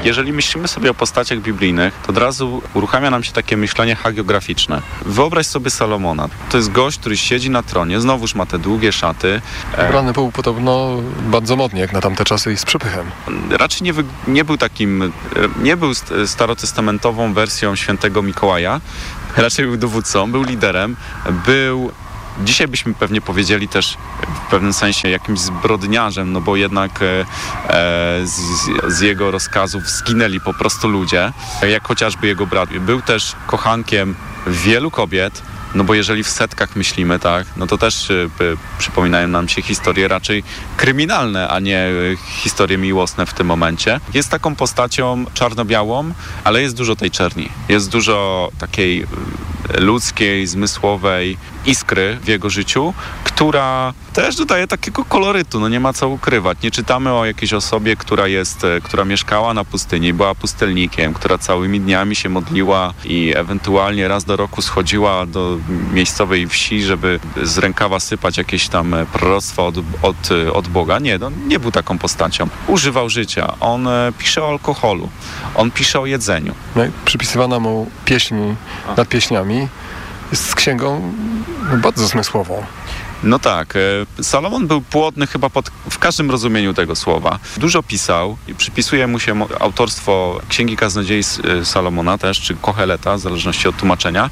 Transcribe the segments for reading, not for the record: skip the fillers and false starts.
Jeżeli myślimy sobie o postaciach biblijnych, to od razu uruchamia nam się takie myślenie hagiograficzne. Wyobraź sobie Salomona. To jest gość, który siedzi na tronie, znowuż ma te długie szaty. Ubrany był podobno bardzo modnie, jak na tamte czasy i z przepychem. Raczej nie był starotestamentową wersją świętego Mikołaja, raczej był dowódcą, był liderem, dzisiaj byśmy pewnie powiedzieli też w pewnym sensie jakimś zbrodniarzem, no bo jednak z jego rozkazów zginęli po prostu ludzie, jak chociażby jego brat. Był też kochankiem wielu kobiet, no bo jeżeli w setkach myślimy, tak, no to też przypominają nam się historie raczej kryminalne, a nie historie miłosne w tym momencie. Jest taką postacią czarno-białą, ale jest dużo tej czerni. Jest dużo takiej ludzkiej, zmysłowej iskry w jego życiu, która też dodaje takiego kolorytu, no nie ma co ukrywać. Nie czytamy o jakiejś osobie, która mieszkała na pustyni, była pustelnikiem, która całymi dniami się modliła i ewentualnie raz do roku schodziła do miejscowej wsi, żeby z rękawa sypać jakieś tam proroctwo od Boga. Nie, no, nie był taką postacią. Używał życia. On pisze o alkoholu. On pisze o jedzeniu. No i przypisywana mu pieśń nad pieśniami jest księgą bardzo zmysłową. No tak, Salomon był płodny chyba w każdym rozumieniu tego słowa. Dużo pisał i przypisuje mu się autorstwo Księgi Kaznodziei Salomona też, czy Koheleta, w zależności od tłumaczenia,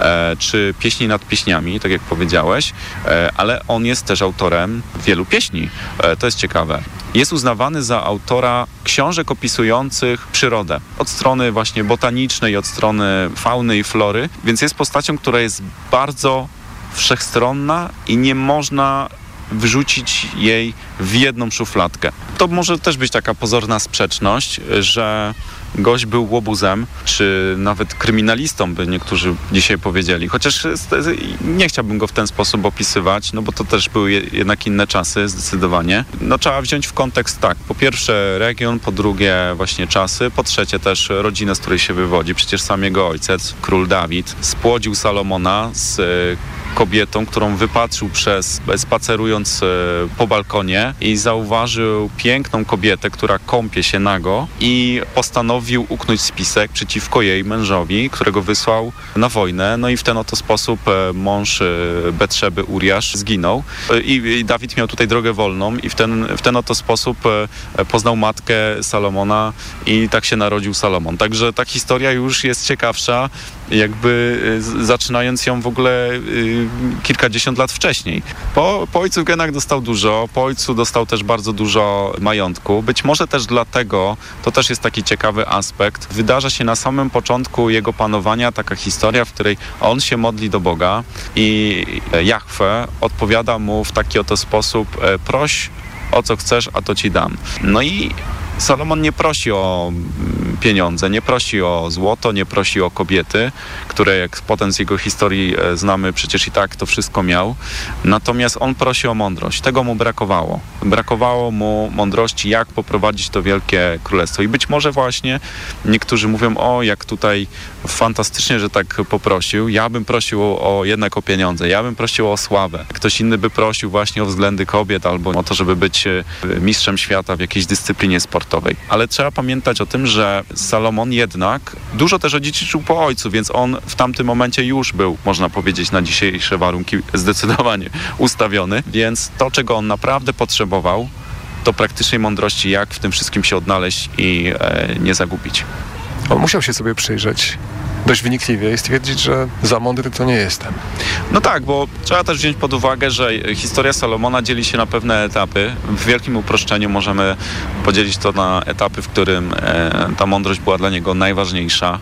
czy Pieśni nad pieśniami, tak jak powiedziałeś, ale on jest też autorem wielu pieśni. To jest ciekawe. Jest uznawany za autora książek opisujących przyrodę. Od strony właśnie botanicznej, od strony fauny i flory, więc jest postacią, która jest bardzo wszechstronna i nie można wrzucić jej w jedną szufladkę. To może też być taka pozorna sprzeczność, że gość był łobuzem, czy nawet kryminalistą, by niektórzy dzisiaj powiedzieli. Chociaż nie chciałbym go w ten sposób opisywać, no bo to też były jednak inne czasy, zdecydowanie. No trzeba wziąć w kontekst tak, po pierwsze region, po drugie właśnie czasy, po trzecie też rodzinę, z której się wywodzi. Przecież sam jego ojciec, król Dawid, spłodził Salomona z kobietą, którą wypatrzył spacerując po balkonie i zauważył piękną kobietę, która kąpie się nago i postanowił uknąć spisek przeciwko jej mężowi, którego wysłał na wojnę. No i w ten oto sposób mąż Betrzeby Uriasz zginął i Dawid miał tutaj drogę wolną i w ten oto sposób poznał matkę Salomona i tak się narodził Salomon. Także ta historia już jest ciekawsza, jakby zaczynając ją w ogóle kilkadziesiąt lat wcześniej. Po ojcu w genach dostał dużo, po ojcu dostał też bardzo dużo majątku. Być może też dlatego, to też jest taki ciekawy aspekt, wydarza się na samym początku jego panowania taka historia, w której on się modli do Boga i Jahwe odpowiada mu w taki oto sposób: proś o co chcesz, a to ci dam. No i Salomon nie prosi o pieniądze, nie prosi o złoto, nie prosi o kobiety, które jak potem z jego historii znamy, przecież i tak to wszystko miał. Natomiast on prosi o mądrość. Tego mu brakowało. Brakowało mu mądrości, jak poprowadzić to wielkie królestwo. I być może właśnie niektórzy mówią: o, jak tutaj fantastycznie, że tak poprosił. Ja bym prosił jednak o pieniądze. Ja bym prosił o sławę. Ktoś inny by prosił właśnie o względy kobiet albo o to, żeby być mistrzem świata w jakiejś dyscyplinie sportowej. Ale trzeba pamiętać o tym, że Salomon jednak dużo też odziedziczył po ojcu, więc on w tamtym momencie już był, można powiedzieć, na dzisiejsze warunki zdecydowanie ustawiony, więc to, czego on naprawdę potrzebował, to praktycznej mądrości, jak w tym wszystkim się odnaleźć i nie zagubić. On musiał się sobie przyjrzeć dość wynikliwie i stwierdzić, że za mądry to nie jestem. No tak, bo trzeba też wziąć pod uwagę, że historia Salomona dzieli się na pewne etapy. W wielkim uproszczeniu możemy podzielić to na etapy, w którym ta mądrość była dla niego najważniejsza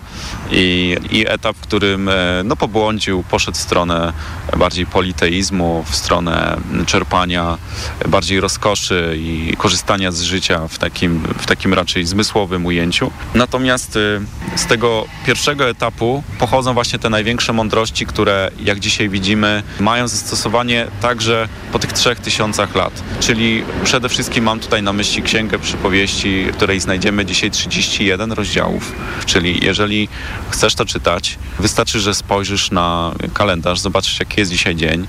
i etap, w którym pobłądził, poszedł w stronę bardziej politeizmu, w stronę czerpania bardziej rozkoszy i korzystania z życia w takim raczej zmysłowym ujęciu. Natomiast z tego pierwszego etapu pochodzą właśnie te największe mądrości, które, jak dzisiaj widzimy, mają zastosowanie także po tych 3000 lat. Czyli przede wszystkim mam tutaj na myśli Księgę Przypowieści, w której znajdziemy dzisiaj 31 rozdziałów. Czyli jeżeli chcesz to czytać, wystarczy, że spojrzysz na kalendarz, zobaczysz, jaki jest dzisiaj dzień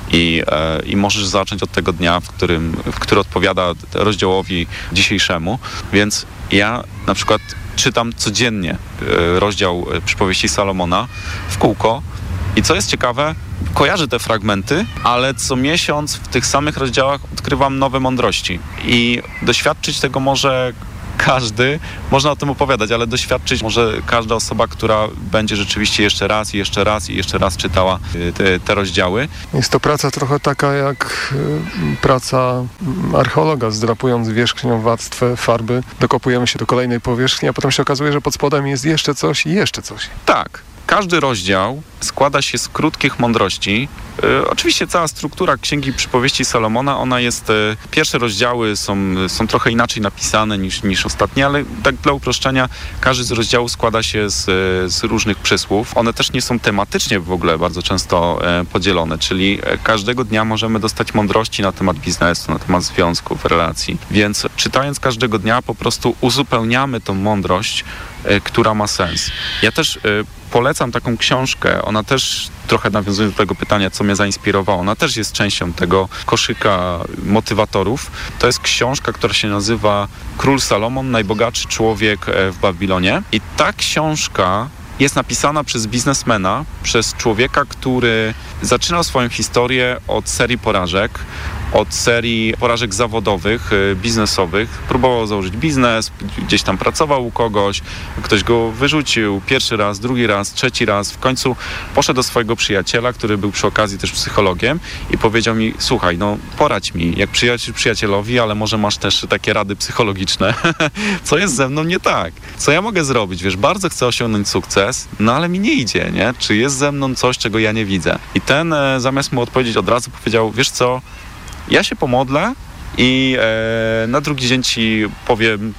i możesz zacząć od tego dnia, który odpowiada rozdziałowi dzisiejszemu. Więc ja na przykład czytam codziennie rozdział Przypowieści Salomona w kółko. I co jest ciekawe, kojarzę te fragmenty, ale co miesiąc w tych samych rozdziałach odkrywam nowe mądrości. I doświadczyć tego może każdy, można o tym opowiadać, ale doświadczyć może każda osoba, która będzie rzeczywiście jeszcze raz czytała te rozdziały. Jest to praca trochę taka jak praca archeologa, zdrapując wierzchnią warstwę farby, dokopujemy się do kolejnej powierzchni, a potem się okazuje, że pod spodem jest jeszcze coś i jeszcze coś. Tak. Każdy rozdział składa się z krótkich mądrości. Oczywiście cała struktura Księgi Przypowieści Salomona, ona jest... Pierwsze rozdziały są trochę inaczej napisane niż ostatnie, ale tak dla uproszczenia każdy z rozdziałów składa się z różnych przysłów. One też nie są tematycznie w ogóle bardzo często podzielone, czyli każdego dnia możemy dostać mądrości na temat biznesu, na temat związków, relacji. Więc czytając każdego dnia po prostu uzupełniamy tą mądrość, która ma sens. Ja też polecam taką książkę, ona też trochę nawiązuje do tego pytania, co mnie zainspirowało. Ona też jest częścią tego koszyka motywatorów. To jest książka, która się nazywa Król Salomon, najbogatszy człowiek w Babilonie. I ta książka jest napisana przez biznesmena, przez człowieka, który zaczynał swoją historię od serii porażek zawodowych, biznesowych. Próbował założyć biznes, gdzieś tam pracował u kogoś, ktoś go wyrzucił pierwszy raz, drugi raz, trzeci raz. W końcu poszedł do swojego przyjaciela, który był przy okazji też psychologiem i powiedział mi, słuchaj, no poradź mi, jak przyjacielowi, ale może masz też takie rady psychologiczne. Co jest ze mną nie tak? Co ja mogę zrobić? Wiesz, bardzo chcę osiągnąć sukces, no ale mi nie idzie, nie? Czy jest ze mną coś, czego ja nie widzę? I ten zamiast mu odpowiedzieć od razu powiedział, wiesz co, ja się pomodlę i na drugi dzień ci powiem,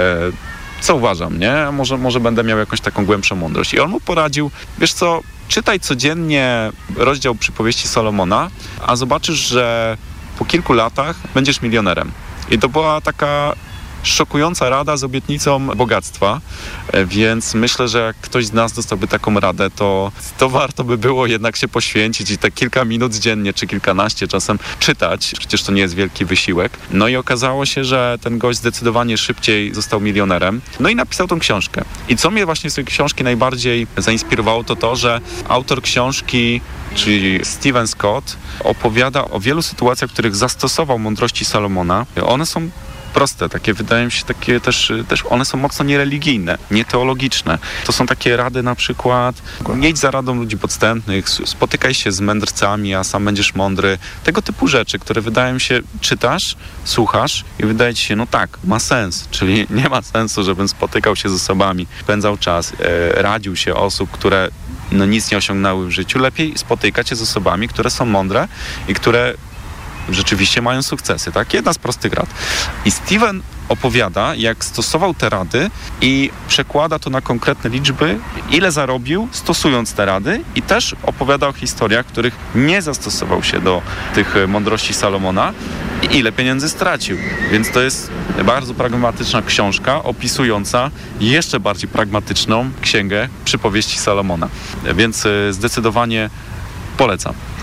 co uważam, nie? Może będę miał jakąś taką głębszą mądrość. I on mu poradził, wiesz co, czytaj codziennie rozdział Przypowieści Salomona, a zobaczysz, że po kilku latach będziesz milionerem. I to była taka szokująca rada z obietnicą bogactwa, więc myślę, że jak ktoś z nas dostałby taką radę, to warto by było jednak się poświęcić i te kilka minut dziennie, czy kilkanaście czasem czytać. Przecież to nie jest wielki wysiłek. No i okazało się, że ten gość zdecydowanie szybciej został milionerem. No i napisał tą książkę. I co mnie właśnie z tej książki najbardziej zainspirowało, to, że autor książki, czyli Steven Scott, opowiada o wielu sytuacjach, w których zastosował mądrości Salomona. One są proste, takie wydaje mi się, takie też one są mocno niereligijne, nieteologiczne. To są takie rady na przykład, nie idź za radą ludzi podstępnych, spotykaj się z mędrcami, a sam będziesz mądry. Tego typu rzeczy, które wydaje mi się, czytasz, słuchasz i wydaje ci się, no tak, ma sens, czyli nie ma sensu, żebym spotykał się z osobami, spędzał czas, radził się osób, które nic nie osiągnęły w życiu. Lepiej spotykać się z osobami, które są mądre i które rzeczywiście mają sukcesy, tak? Jedna z prostych rad. I Steven opowiada, jak stosował te rady i przekłada to na konkretne liczby, ile zarobił stosując te rady i też opowiada o historiach, w których nie zastosował się do tych mądrości Salomona i ile pieniędzy stracił. Więc to jest bardzo pragmatyczna książka opisująca jeszcze bardziej pragmatyczną księgę Przypowieści Salomona. Więc zdecydowanie polecam.